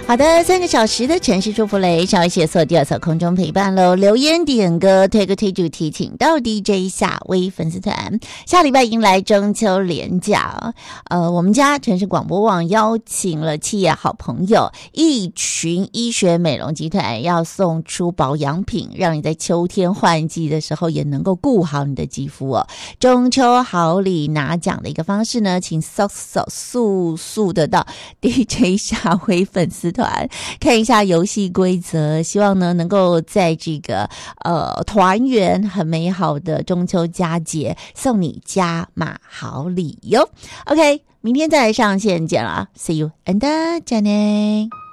好的，3个小时的城市祝福雷，稍微写作第二次空中陪伴喽。留言点歌，推歌推主题，请到 DJ 夏威粉丝团。下礼拜迎来中秋连假，我们家城市广播网邀请了企业好朋友一群医学美容集团，要送出保养品，让你在秋天换季的时候也能够顾好你的肌肤哦。中秋好礼拿奖的一个方式呢，请速的到 DJ 夏威粉丝团看一下游戏规则，希望呢能够在这个团圆很美好的中秋佳节送你加码好礼哟。OK， 明天再来上线见了 ，See you and Jenny。